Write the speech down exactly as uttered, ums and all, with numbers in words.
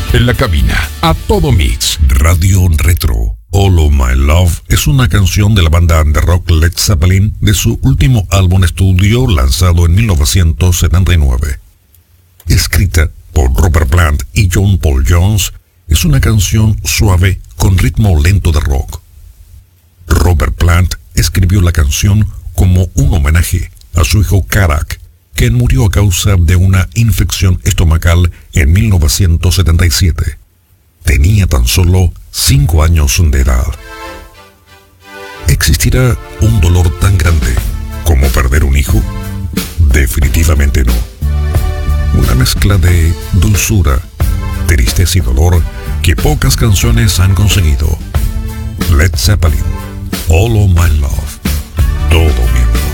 En la cabina, a todo mix. Radio Retro. All of My Love es una canción de la banda de rock Led Zeppelin de su último álbum estudio lanzado en mil novecientos setenta y nueve. Escrita por Robert Plant y John Paul Jones, es una canción suave con ritmo lento de rock. Robert Plant escribió la canción como un homenaje a su hijo Karak, quien murió a causa de una infección estomacal en mil novecientos setenta y siete. Tenía tan solo cinco años de edad. ¿Existirá un dolor tan grande como perder un hijo? Definitivamente no. Una mezcla de dulzura, tristeza y dolor que pocas canciones han conseguido. Led Zeppelin, All of My Love, todo